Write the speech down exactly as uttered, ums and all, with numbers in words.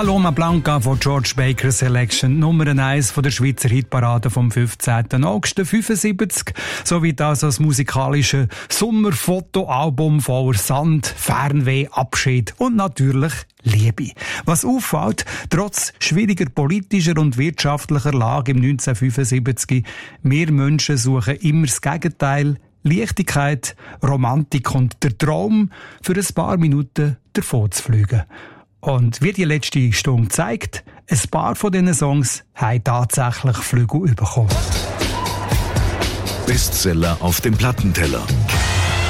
Paloma Blanca von George Baker Selection, Nummer eins von der Schweizer Hitparade vom fünfzehnten August fünfundsiebzig, sowie das als musikalische Sommerfotoalbum voller Sand, Fernweh, Abschied und natürlich Liebe. Was auffällt, trotz schwieriger politischer und wirtschaftlicher Lage im neunzehnhundertfünfundsiebzig, wir Menschen suchen immer das Gegenteil, Leichtigkeit, Romantik und der Traum, für ein paar Minuten davon zu fliegen. Und wie die letzte Stunde zeigt, ein paar von diesen Songs haben tatsächlich Flügel bekommen. Bestseller auf dem Plattenteller.